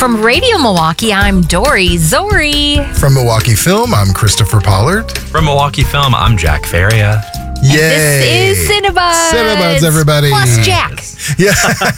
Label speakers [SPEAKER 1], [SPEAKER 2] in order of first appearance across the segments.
[SPEAKER 1] From Radio Milwaukee, I'm Dory Zori.
[SPEAKER 2] From Milwaukee Film, I'm Christopher Pollard.
[SPEAKER 3] From Milwaukee Film, I'm Jack Faria.
[SPEAKER 2] Yay!
[SPEAKER 1] This is Cinebuds.
[SPEAKER 2] Cinebuds, everybody.
[SPEAKER 1] Plus Jack.
[SPEAKER 2] Yeah.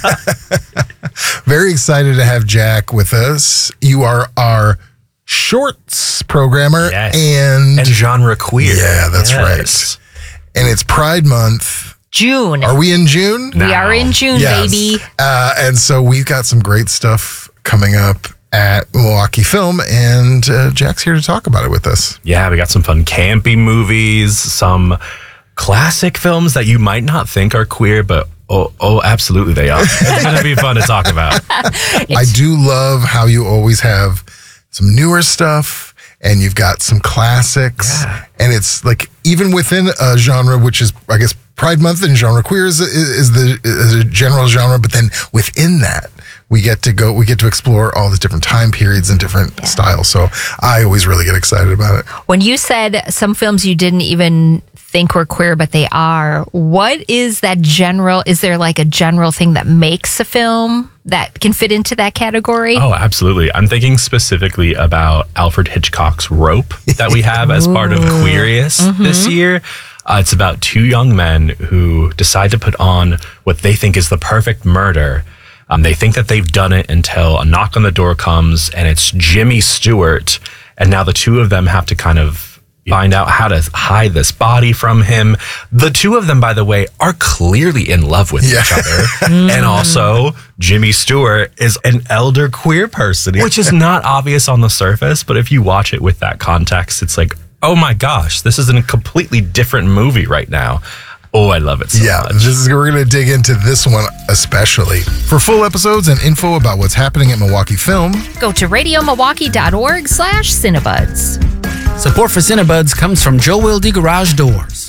[SPEAKER 2] Very excited to have Jack with us. You are our shorts programmer and
[SPEAKER 3] genre queer.
[SPEAKER 2] Yeah, that's right. And it's Pride Month.
[SPEAKER 1] June.
[SPEAKER 2] Are we in June?
[SPEAKER 1] We are in June, baby.
[SPEAKER 2] And so we've got some great stuff coming up at Milwaukee Film, and Jack's here to talk about it with us.
[SPEAKER 3] Yeah, we got some fun campy movies, some classic films that you might not think are queer, but oh, absolutely they are. It's going to be fun to talk about.
[SPEAKER 2] I do love how you always have some newer stuff, and you've got some classics, and it's like even within a genre, which is, I guess, Pride Month and genre queer is the general genre, but then within that, we get to explore all the different time periods and different styles. So I always really get excited about it.
[SPEAKER 1] When you said some films you didn't even think were queer, but they are, what is that general? Is there like a general thing that makes a film that can fit into that category?
[SPEAKER 3] Oh, absolutely. I'm thinking specifically about Alfred Hitchcock's Rope that we have as part of Queerius this year. It's about two young men who decide to put on what they think is the perfect murder. They think that they've done it until a knock on the door comes, and it's Jimmy Stewart. And now the two of them have to kind of find out how to hide this body from him. The two of them, by the way, are clearly in love with each other. And also, Jimmy Stewart is an elder queer person, which is not obvious on the surface. But if you watch it with that context, it's like, oh my gosh, this is a completely different movie right now. Oh, I love it so much.
[SPEAKER 2] We're going to dig into this one especially. For full episodes and info about what's happening at Milwaukee Film,
[SPEAKER 1] go to radiomilwaukee.org/Cinebuds.
[SPEAKER 4] Support for Cinebuds comes from Joe Wilde Garage Doors.